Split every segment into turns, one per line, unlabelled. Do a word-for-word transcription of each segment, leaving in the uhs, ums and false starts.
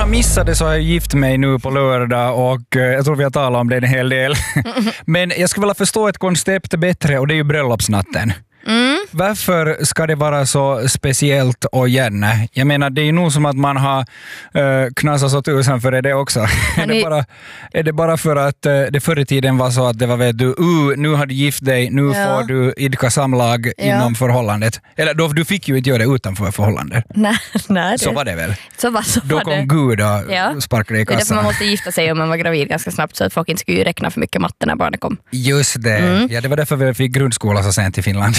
har missat det så har jag gift mig nu på lördag och eh, jag tror vi har talat om det en hel del. Men jag skulle vilja förstå ett koncept bättre och det är ju bröllopsnatten.
Mm.
Varför ska det vara så speciellt och gärna? Jag menar, det är ju nog som att man har uh, knasat så tusen för det också. är, det bara, är det bara för att uh, det förr i tiden var så att det var, vet du, uh, nu har du gift dig, nu ja. får du idka samlag ja. inom förhållandet. Eller då, du fick ju inte göra det utanför förhållandet.
Nej, nej,
så var det väl.
Så var, så
då
var
kom
det.
Gud och ja. sparkade i kassan.
Det är därför man måste gifta sig om man var gravid ganska snabbt så att folk inte skulle ju räkna för mycket matte när barnet kom.
Just det. Mm. Ja, det var därför vi fick grundskola så sent i Finland.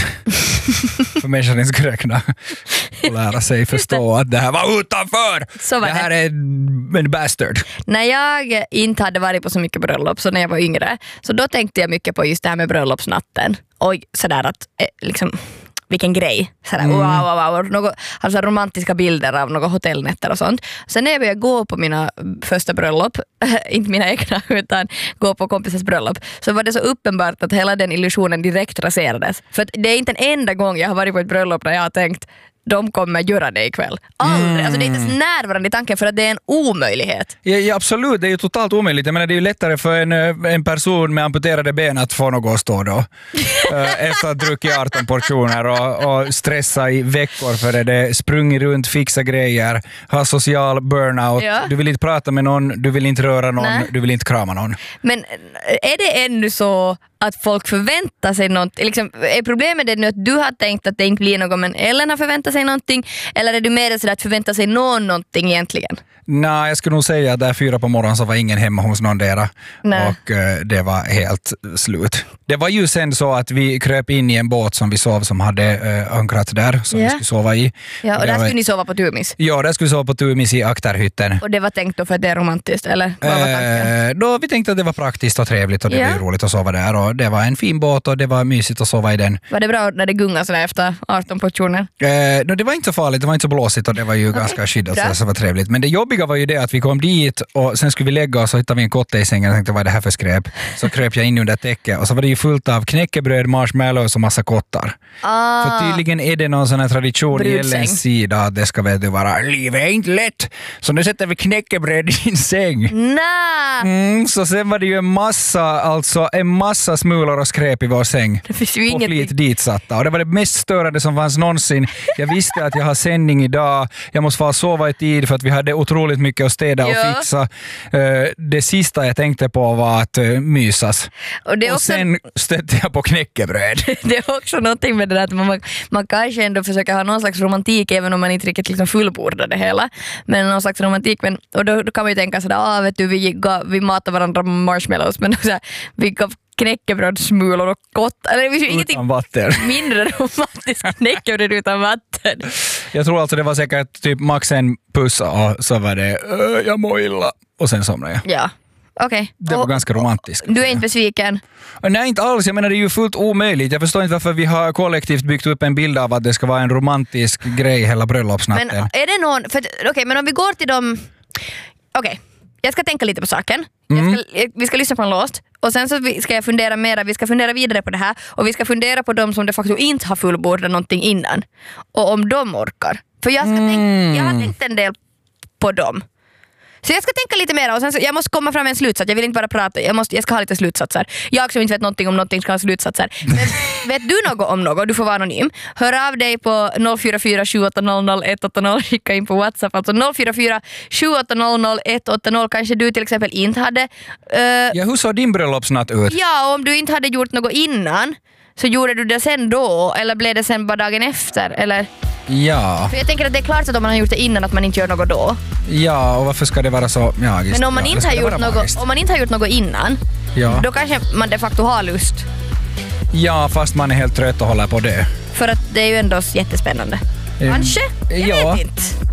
För människan inte ska räkna och lära sig förstå att det här var utanför. Så var det. Det här är en bastard.
När jag inte hade varit på så mycket bröllop så när jag var yngre så då tänkte jag mycket på just det här med bröllopsnatten. Och sådär att liksom vilken grej. Sådär, mm. wow, wow, wow. Något, alltså romantiska bilder av några hotellnätter och sånt. Sen när jag började gå på mina första bröllop, inte mina egna utan gå på kompisens bröllop, så var det så uppenbart att hela den illusionen direkt raserades. För att det är inte en enda gång jag har varit på ett bröllop där jag har tänkt de kommer göra det ikväll. Aldrig. Mm. Alltså det är inte ens närvarande i tanken för att det är en omöjlighet.
Ja, ja, absolut, det är ju totalt omöjligt. Jag menar, det är ju lättare för en, en person med amputerade ben att få något att stå då. Efter att druckit arton portioner och, och stressa i veckor för det. det sprungit runt, fixa grejer, ha social burnout. Ja. Du vill inte prata med någon, du vill inte röra någon, Nej. du vill inte krama någon.
Men är det ännu så att folk förväntar sig något? Liksom, är problemet det nu att du har tänkt att det inte blir något men Ellen har förväntat sig någonting? Eller är du mer så att förvänta sig någon någonting egentligen?
Nej, jag skulle nog säga att där fyra på morgonen så var ingen hemma hos någon dera. Och uh, det var helt slut. Det var ju sen så att vi kröp in i en båt som vi sov som hade uh, ankrat där som yeah. vi skulle sova i.
Ja, och, och där skulle var... ni sova på Tumis?
Ja, där skulle vi sova på Tumis i akterhytten.
Och det var tänkt då för att det är romantiskt, eller? Vad var tanken?
Uh, då vi tänkte att det var praktiskt och trevligt och det yeah. var roligt att sova där. Och det var en fin båt och det var mysigt att sova i den.
Var det bra när det gungade sådär efter arton portioner?
Uh, no, det var inte så farligt, det var inte så blåsigt och det var ju okay. ganska skyddat så det var trevligt. Men det jobbiga var ju det att vi kom dit och sen skulle vi lägga oss och hittade vi en kotte i sängen och tänkte vad är det här för skräp? Så kröp jag in under täcket och så var det ju fullt av knäckebröd, marshmallows och massa kottar.
Ah.
För tydligen är det någon sån här tradition Brudsäng. i Ellens sida att det ska väl vara livet är inte lätt. Så nu sätter vi knäckebröd i din säng.
Nej.
Mm, så sen var det ju en massa, alltså en massa smulor och skräp i vår säng.
Det finns ju
på
inget
flit ditsatta. Och det var det mest störande som fanns någonsin. Jag visste att jag har sändning idag. Jag måste få sova i tid för att vi hade otroligt mycket att städa och ja. fixa. Det sista jag tänkte på var att mysas. Och, det och också... sen stötte jag på knäckebröd.
Det är också någonting med det där att man, man kanske ändå försöker ha någon slags romantik även om man inte riktigt liksom fullbordar det hela. Men någon slags romantik. Men, och då, då kan man ju tänka sådär, ah, vet du, vi, gav, vi matar varandra marshmallows men så här, vi gav knäckebrödsmulor och kott. Eller, det finns
utan vatten.
Mindre romantiskt knäckebröd utan vatten.
Jag tror alltså det var säkert typ max en puss och så var det jag mår illa och sen somnade jag.
Ja, okej. Okay.
Det var och, ganska romantiskt.
Du är inte besviken?
Nej, inte alls. Jag menar det är ju fullt omöjligt. Jag förstår inte varför vi har kollektivt byggt upp en bild av att det ska vara en romantisk grej hela bröllopsnatten.
Men är det någon... Okej, okay, men om vi går till dem... Okej, okay. Jag ska tänka lite på saken. Mm. Jag ska, vi ska lyssna på en låt. Och sen så ska jag fundera mera, vi ska fundera vidare på det här. Och vi ska fundera på dem som de facto inte har fullbordat någonting innan. Och om de orkar. För jag, ska mm. tänka, jag har tänkt en del på dem. Så jag ska tänka lite mer och sen så, jag måste komma fram med en slutsats. Jag vill inte bara prata, jag, måste, jag ska ha lite slutsatser. Jag som inte vet någonting om någonting ska ha slutsatser. Men vet du något om något? Du får vara anonym. Hör av dig på noll fyra fyra sju åtta noll noll ett åtta noll. Skicka in på WhatsApp. Alltså noll fyra fyra sju åtta noll noll ett åtta noll. Kanske du till exempel inte hade... Uh,
ja, hur såg din bröllopsnatt ut?
Ja, och om du inte hade gjort något innan så gjorde du det sen då? Eller blev det sen bara dagen efter? Eller...
Ja.
För jag tänker att det är klart att om man har gjort det innan att man inte gör något då.
Ja, och varför ska det vara så? Ja, just,
men om man,
ja,
inte har gjort något, om man inte har gjort något innan, ja. Då kanske man de facto har lust.
Ja, fast man är helt trött och håller på det.
För att det är ju ändå jättespännande. Um, kanske? Jag
ja.
vet inte.